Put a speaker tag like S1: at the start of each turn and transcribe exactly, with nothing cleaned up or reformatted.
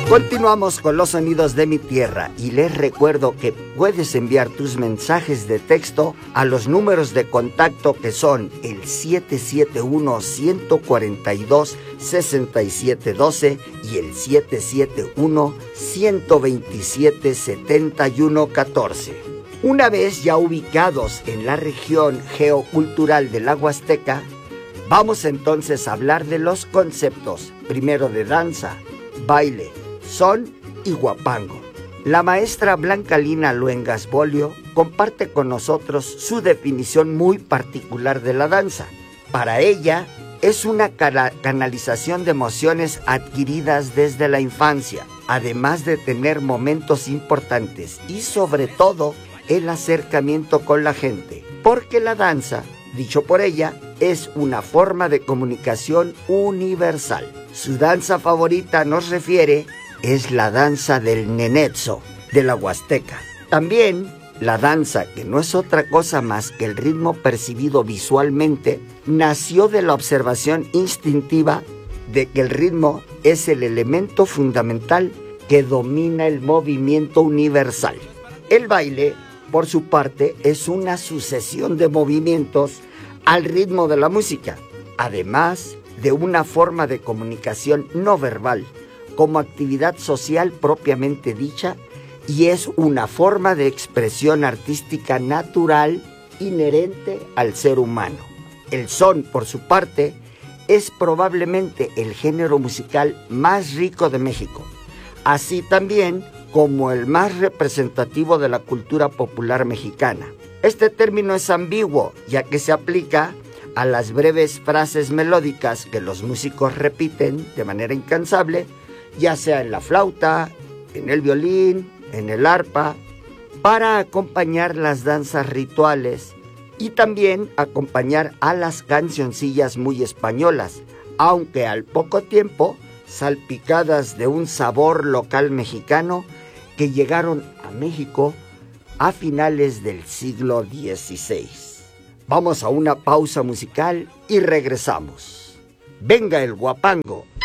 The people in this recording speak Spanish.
S1: Continuamos con los sonidos de mi tierra y les recuerdo que puedes enviar tus mensajes de texto a los números de contacto que son el siete siete uno, uno cuatro dos, seis siete uno dos y el siete siete uno, uno dos siete, siete uno uno cuatro. Una vez ya ubicados en la región geocultural de la Huasteca, vamos entonces a hablar de los conceptos, primero de danza, baile, son y guapango. La maestra Blanca Lina Luengas Bolio comparte con nosotros su definición muy particular de la danza. Para ella, es una canalización de emociones adquiridas desde la infancia, además de tener momentos importantes y sobre todo el acercamiento con la gente, porque la danza, dicho por ella, es una forma de comunicación universal. Su danza favorita, nos refiere, es la danza del nenetzo de la Huasteca. También la danza, que no es otra cosa más que el ritmo percibido visualmente, nació de la observación instintiva de que el ritmo es el elemento fundamental que domina el movimiento universal. El baile, por su parte, es una sucesión de movimientos al ritmo de la música, además de una forma de comunicación no verbal, como actividad social propiamente dicha, y es una forma de expresión artística natural inherente al ser humano. El son, por su parte, es probablemente el género musical más rico de México, así también como el más representativo de la cultura popular mexicana. Este término es ambiguo, ya que se aplica a las breves frases melódicas que los músicos repiten de manera incansable, ya sea en la flauta, en el violín, en el arpa, para acompañar las danzas rituales y también acompañar a las cancioncillas muy españolas, aunque al poco tiempo salpicadas de un sabor local mexicano que llegaron a México a finales del siglo dieciséis. Vamos a una pausa musical y regresamos. Venga el guapango.